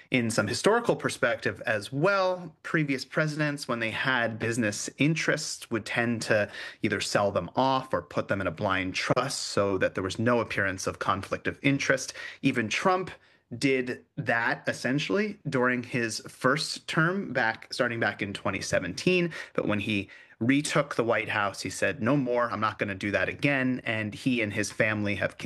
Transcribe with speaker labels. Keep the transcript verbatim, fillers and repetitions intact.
Speaker 1: In some historical perspective as well, previous presidents, when they had business interests, would tend to either sell them off or put them in a blind trust so that there was no appearance of conflict of interest. Even Trump did that essentially during his first term back starting back in twenty seventeen. But when he retook the White House, he said, no more, I'm not going to do that again. And he and his family have